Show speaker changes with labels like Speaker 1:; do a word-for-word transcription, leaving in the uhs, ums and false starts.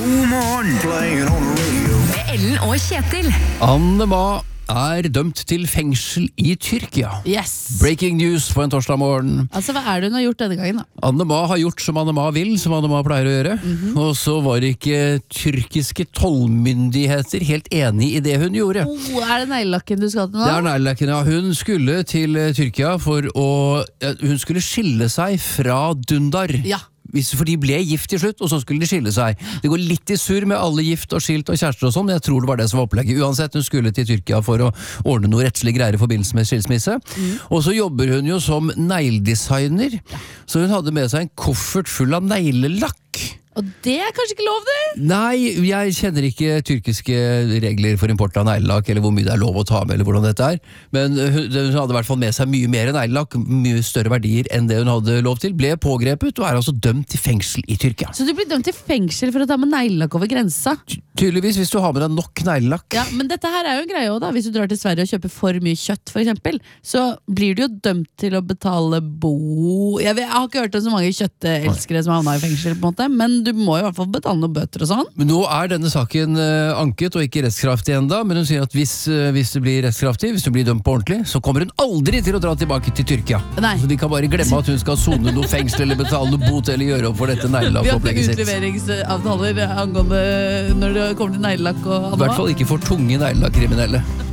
Speaker 1: God morgen, playing on the radio.
Speaker 2: Med Ellen og Kjetil.
Speaker 3: Anne Ma er dømt til fengsel i Tyrkia.
Speaker 4: Yes.
Speaker 3: Breaking news på en torsdag morgen.
Speaker 4: Altså, hva er det hun har gjort denne gangen da?
Speaker 3: Anne Ma har gjort som Anne Ma vil, som Anne Ma pleier å gjøre. Mm-hmm. Og så var ikke tyrkiske tollmyndigheter helt enig i det hun gjorde.
Speaker 4: Oh, er det neglelakken du skal til nå?
Speaker 3: Det er neglelakken, ja. Hun skulle til Tyrkia for å... Hun skulle skille seg fra Dundar.
Speaker 4: Ja.
Speaker 3: For de ble gift til slutt, og så skulle de skille seg. Det går litt i surr med alle gift og skilt og kjærester og sånn, men jeg tror det var det som var opplegget. Uansett, hun skulle til Tyrkia for å ordne noe rettslige greier i forbindelse med skilsmisse. Mm. Og så jobber hun jo som negledesigner, så hun hadde med seg en koffert full av neglelakk.
Speaker 4: Og det er kanskje ikke lov, det?
Speaker 3: Nei, jeg kjenner ikke tyrkiske regler for import av neglelakk, eller hvor mye det er lov å ta med, eller hvordan dette er. Men hun, hun hadde i hvert fall med seg mye mer neglelakk, mye større verdier enn det hun hadde lov til. Ble pågrepet og er altså dømt til fengsel i Tyrkia.
Speaker 4: Så du blir dømt til fengsel for å ta med neglelakk over grensa?
Speaker 3: Tydeligvis, hvis du har med deg nok neglelakk.
Speaker 4: Ja, men dette her er jo en greie også da. Hvis du drar til Sverige og kjøper for mye kjøtt, for eksempel, så blir du jo dømt til å betale bo... Jeg, vet, jeg har ikke hørt om så mange kjøttelskere som havner i fengsel, på en måte, men du må i hvert fall betale noen bøter og sånn.
Speaker 3: Men nå er denne saken uh, anket og ikke rettskraftig enda, men hun sier at hvis, uh, hvis det blir rettskraftig, hvis hun blir dømt på ordentlig, så kommer hun aldri til å dra tilbake til Tyrkia.
Speaker 4: Nei.
Speaker 3: Så de kan bare glemme at hun skal sone noe fengsel eller betale noe bot eller gjøre opp for dette neglelakkopplegget sitt.
Speaker 4: Vi har ikke utleveringsavtaler angående når det kommer til neglelakk og annet.
Speaker 3: I hvert fall ikke for tunge neglelakkriminelle.